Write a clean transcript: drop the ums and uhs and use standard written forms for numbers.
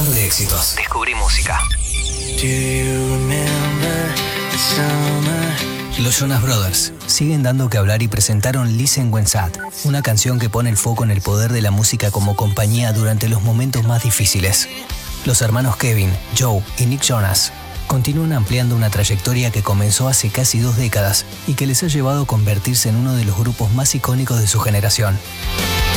Detector de éxitos. Descubrí música. Los Jonas Brothers siguen dando que hablar y presentaron Listen When Sad, una canción que pone el foco en el poder de la música como compañía durante los momentos más difíciles. Los hermanos Kevin, Joe y Nick Jonas continúan ampliando una trayectoria que comenzó hace casi 2 décadas y que les ha llevado a convertirse en uno de los grupos más icónicos de su generación.